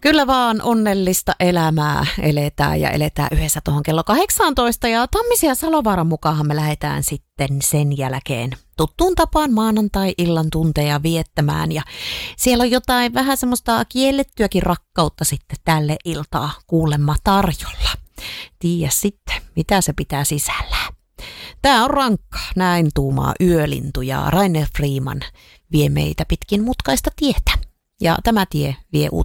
Kyllä vaan onnellista elämää eletään yhdessä tuohon kello 18 ja Tammisen ja Salovaaran mukaan me lähdetään sitten sen jälkeen tuttuun tapaan maanantai-illan tunteja viettämään ja siellä on jotain vähän semmoista kiellettyäkin rakkautta sitten tälle iltaa kuulemma tarjolla. Tiedä sitten, mitä se pitää sisällään. Tää on rankka, näin tuumaa Yölintu ja Rainer Freeman vie meitä pitkin mutkaista tietä. Ja tämä tie vie